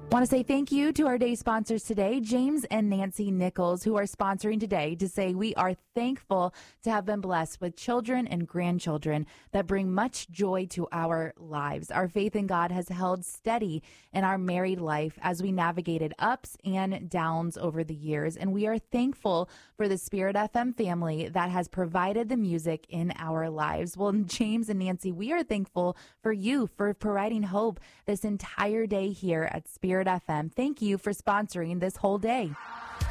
Want to say thank you to our day sponsors today, James and Nancy Nichols, who are sponsoring today, to say we are thankful to have been blessed with children and grandchildren that bring much joy to our lives. Our faith in God has held steady in our married life as we navigated ups and downs over the years, and we are thankful for the Spirit FM family that has provided the music in our lives. Well, James and Nancy, we are thankful for you for providing hope this entire day here at Spirit FM. Thank you for sponsoring this whole day.